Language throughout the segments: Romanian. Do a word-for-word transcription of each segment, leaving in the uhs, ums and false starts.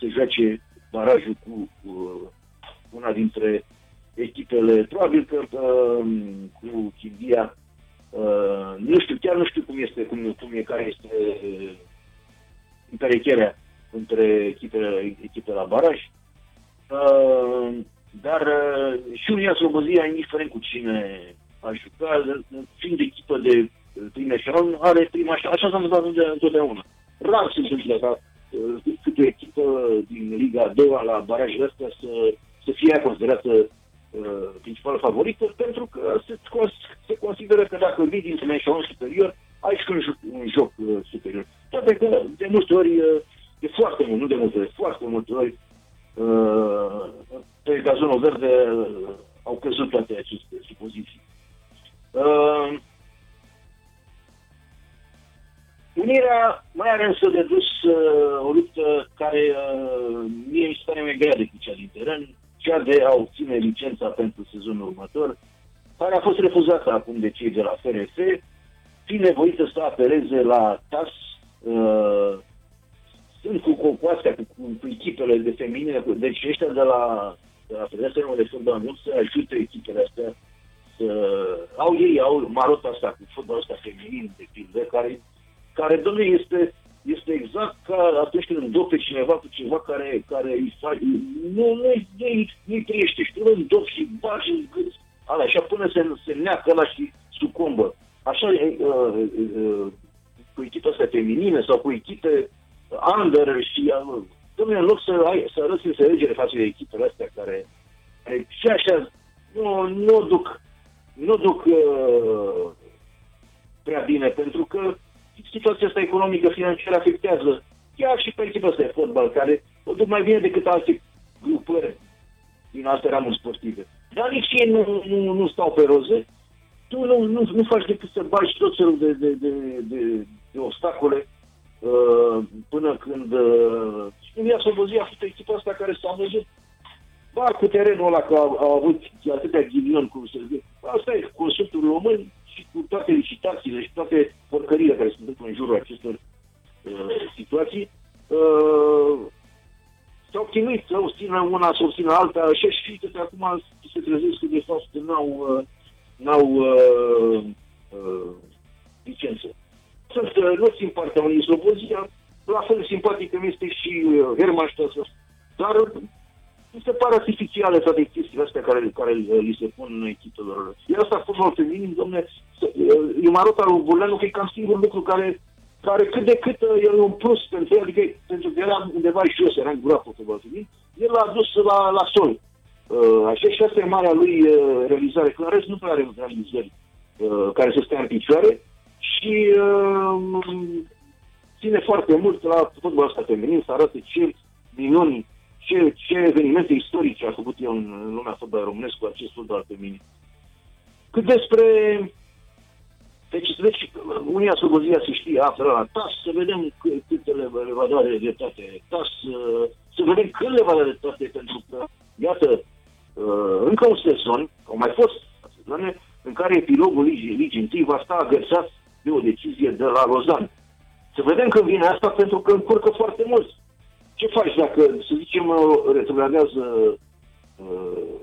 se joace barajul cu, cu una dintre echipele, probabil că uh, cu Chindia, uh, nu știu, chiar nu știu cum este, cum, cum e, care este interechierea între echipele, echipele la baraj, uh, dar uh, și Unia Slobozia, indiferent cu cine a jucat, fiind echipă de prim eșalon, are prima, așa, așa s-a întâmplat întotdeauna. Rar se întâmplă ca uh, câte o echipă din Liga a doua la barajele astea să, să fie considerată uh, principală favorită, pentru că se, se consideră că dacă vii dintr-un eșalon superior, ai și un joc, un joc uh, superior. Toate că de multe ori, uh, de foarte mult, nu de multe ori, foarte multe ori, uh, pe gazonul verde uh, au căzut toate aceste supoziții. Uh, Unirea mai are însă de dus uh, o luptă care uh, mie mi se pare mai grea decât cea din teren, cea de a obține licența pentru sezonul următor, care a fost refuzată acum de cei de la F R F, fiind nevoită să apeleze la T A S. Uh, sunt cu, cu, cu astea, cu, cu, cu echipele de feminine, cu, deci ăștia de la, de la Federația de Fotbal nu să ajute echipele astea să au ei, au marota asta cu fotbalul ăsta feminin, de pildă, care care, domnule, este, este exact ca atunci când îndop pe cineva cu ceva care, care îi face, nu, nu-i, nu-i, nu-i trăiește, și tu îndop și bagi în gât, ala, așa până se, se neacă ăla și sucombă. Așa, uh, uh, cu echipa asta feminină sau cu echipe under și, uh, domnule, în loc să, ai, să arăți înțelegere față de echipele astea care, care și așa, nu, nu duc, nu duc uh, prea bine, pentru că situația asta economică, financiară afectează chiar și pe echipa asta de fotbal, care o duc mai bine decât alte grupări din alte ramuri sportive. Dar nici ei nu, nu, nu stau pe roze. Tu nu, nu, nu faci decât să bagi tot felul de, de, de, de, de obstacole uh, până când uh, Unia Slobozia a fost echipa asta care s-a văzut ba cu terenul ăla că au, au avut atâtea ghilion, cum se zice. Asta e consultul român și cu toate licitațiile și toate porcările care se întâmplă în jurul acestor uh, situații, uh, s-au chinuit să obțină una, să obțină alta, și și că acum se trezesc că de fapt n-au, uh, n-au uh, uh, licență. Sunt, uh, nu țin partea unei Slobozia, la fel simpatică mi este și uh, Herman Ștasă, dar mi se pare artificiale toate chestiile astea care, care li se pun în echipelor. Iar asta fotbal feminin, domne, e marota lui Burleanu că e cam singur lucru care, care cât de cât e un plus pentru el, adică pentru că era undeva jos, era îngurat fotbal feminin, el l-a dus la, la sol. Așa și asta e marea lui realizare, că în rest nu prea are realizări care să stea în picioare și ține foarte mult la fotbalul ăsta feminin, să arate ce minuni, Ce, ce evenimente istorice a făcut el în, în lumea fotbalului românesc cu acest fotbal feminin. Cât despre... Deci, deci Unia Slobozia se știe, află la T A S, să vedem câte le va da de dreptate T A S, să vedem când le va da de dreptate, pentru că, iată, încă un sezon, au mai fost sezoane, în care epilogul Ligii, Ligii întâi va sta agățat de o decizie de la Lozan. Să vedem când vine asta, pentru că încurcă foarte mult. Ce faci dacă, să zicem, retrogradează uh,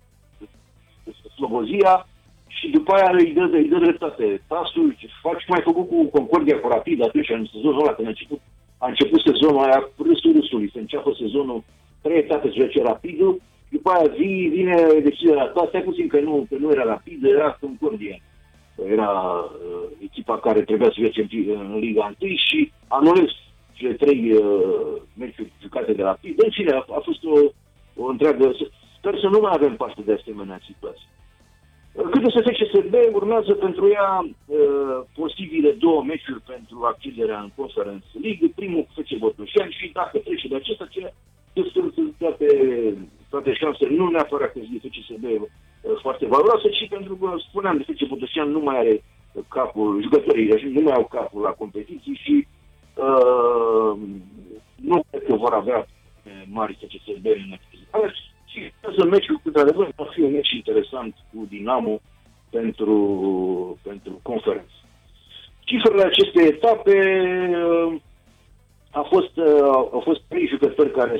Slobozia și după aia îi dă, îi dă dreptate T A S-ul, faci cum ai făcut cu Concordia, cu Rapid, atunci, în sezonul ăla, când a început, a început sezonul aia, râsul râsului, se înceapă sezonul, trei etape se joace Rapidul, după aia zi, vine deciderea ta, stai puțin că nu, că nu era Rapid, era Concordia. Era uh, echipa care trebuia să joace în, în Liga unu și anulezi cele trei uh, meciuri jucate de Rapid. În fine, a, a fost o, o întreagă... Sper să nu mai avem parte de asemenea situații. Cât de F C S B urmează pentru ea uh, posibile două meciuri pentru accederea în Conference League. Primul cu F C Botoșani și dacă trece de acesta, sunt toate, toate șansele, nu neapărat că de F C S B uh, foarte valoroasă, ci pentru că, spuneam, de F C Botoșani nu mai are capul, jucătorii nu mai au capul la competiții și Uh, nu cred că vor avea mari F C S B în activități. Și să meciul, într-adevăr, va fi un meci interesant cu Dinamo pentru, pentru conferență. Cifrele acestei etape uh, a fost, uh, au fost trei jucători care